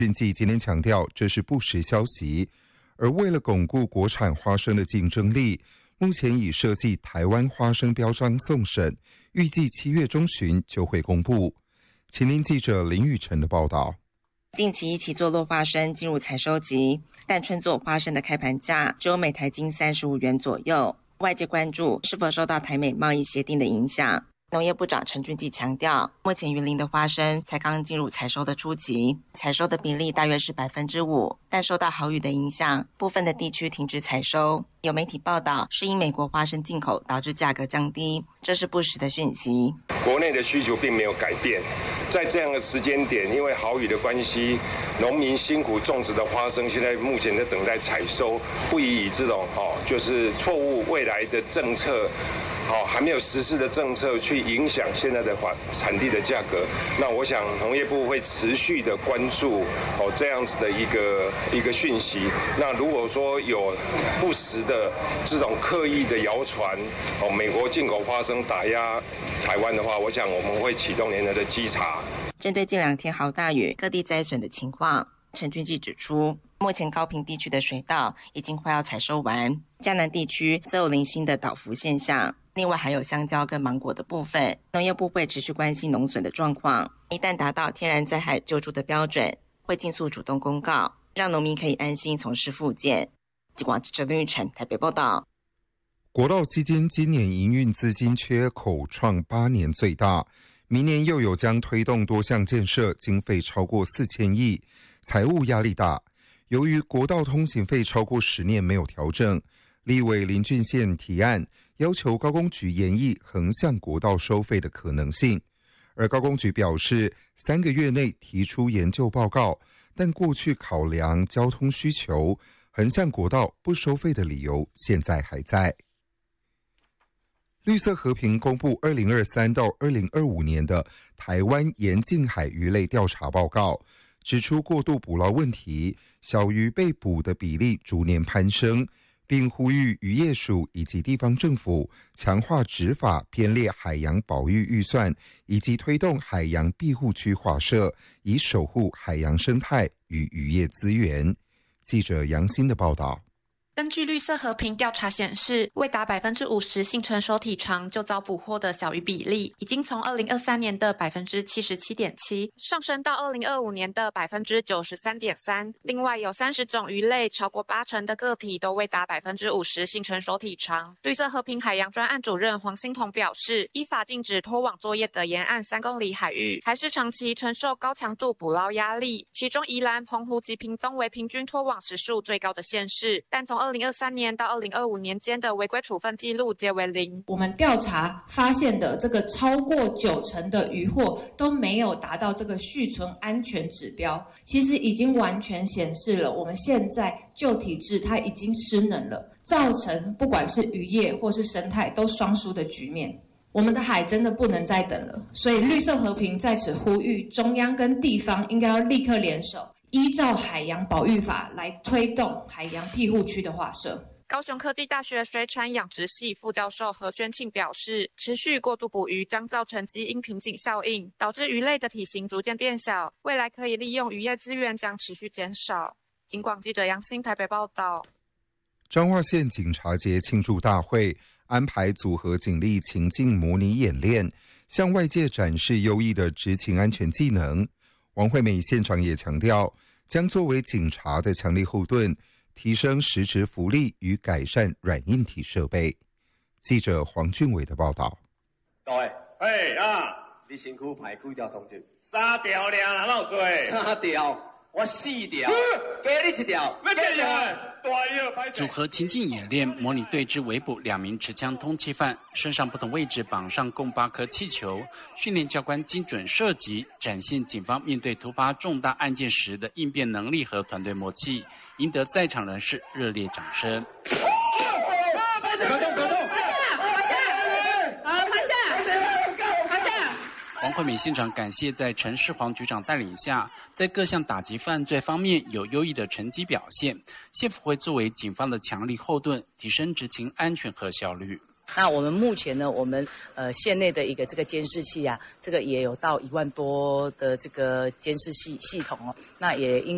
运记今天强调，这是不实消息。而为了巩固国产花生的竞争力，目前已设计台湾花生标章送审，预计7月中旬就会公布。请听记者林宇晨的报道。 近期一起坐落花生进入采收期，但春作花生的开盘价只有每台斤35元左右。外界关注是否受到台美贸易协定的影响。农业部长陈俊基强调，目前云林的花生才刚进入采收的初期，采收的比例大约是 5%， 但受到豪雨的影响，部分的地区停止采收。有媒体报道是因美国花生进口导致价格降低，这是不实的讯息。 国内的需求并没有改变，在这样的时间点，因为豪雨的关系，农民辛苦种植的花生现在目前在等待采收，不宜以这种就是错误未来的政策还没有实施的政策去影响现在的产地的价格。那我想农业部会持续的关注这样子的一个讯息。那如果说有不实的这种刻意的谣传美国进口花生打压台湾的话，我想我们会启动联合的稽查。 针对近2天豪大雨各地灾损的情况，陈俊基指出，目前高屏地区的水稻已经快要采收完，嘉南地区则有零星的倒伏现象。另外还有香蕉跟芒果的部分，农业部会持续关心农损的状况，一旦达到天然灾害救助的标准，会尽速主动公告，让农民可以安心从事复健。记广记者林玉成台北报道。 国道基金今年营运资金缺口创8年最大，明年又有将推动多项建设，经费超过4000亿，财务压力大。由于国道通行费超过10年没有调整，立委林俊宪提案要求高工局研议横向国道收费的可能性，而高工局表示3个月内提出研究报告，但过去考量交通需求，横向国道不收费的理由现在还在。绿色和平公布2023到2025年的台湾沿近海鱼类调查报告，指出过度捕捞问题，小鱼被捕的比例逐年攀升，并呼吁渔业署以及地方政府强化执法编列海洋保育预算，以及推动海洋庇护区划设，以守护海洋生态与渔业资源。记者杨欣的报道。 根据绿色和平调查显示，未达 50% 性成熟体长就遭捕获的小鱼比例，已经从2023年的 77.7% 上升到2025年的 93.3%。另外有30种鱼类，超过80%的个体都未达 50% 性成熟体长。绿色和平海洋专案主任黄欣彤表示，依法禁止拖网作业的沿岸3公里海域，还是长期承受高强度捕捞压力，其中宜兰、澎湖及屏东为平均拖网时数最高的县市，但从2023年到2025年间的违规处分记录皆为0。 我们调查发现的这个超过90%的渔获都没有达到这个续存安全指标，其实已经完全显示了我们现在旧体制它已经失能了，造成不管是渔业或是生态都双输的局面。我们的海真的不能再等了，所以绿色和平在此呼吁中央跟地方应该要立刻联手，依照海洋保育法来推动海洋庇护区的划设。 高雄科技大学水产养殖系副教授何宣庆表示，持续过度捕鱼将造成基因瓶颈效应，导致鱼类的体型逐渐变小，未来可以利用渔业资源将持续减少。警广记者杨欣台北报道。 彰化县警察节庆祝大会安排组合警力情境模拟演练，向外界展示优异的执勤安全技能。王惠美现场也强调，将作为警察的强力后盾，提升实质福利与改善软硬体设备。记者黄俊伟的报道。 各位，你身躯排几条通知？3条尔，哪有做？3条。我4条，加你1条，要几条？ 组合情境演练，模拟对峙围捕2名持枪通缉犯，身上不同位置绑上共8颗气球，训练教官精准射击，展现警方面对突发重大案件时的应变能力和团队默契，赢得在场人士热烈掌声。王惠美现场感谢在陈世煌局长带领下，在各项打击犯罪方面有优异的成绩表现，县府会作为警方的强力后盾，提升执勤安全和效率。 那我们目前呢，我们县内的一个这个监视器啊，这个也有到1万多的这个监视系统哦，那也应